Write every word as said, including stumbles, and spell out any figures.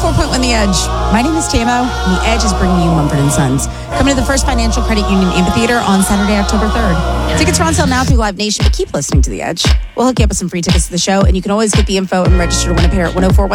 four point one The Edge. My name is Tamo, and The Edge is bringing you Mumford and Sons. Coming to the First Financial Credit Union Amphitheater on Saturday, October third. Tickets are on sale now through Live Nation, but keep listening to The Edge. We'll hook you up with some free tickets to the show, and you can always get the info and register to win a pair at one oh four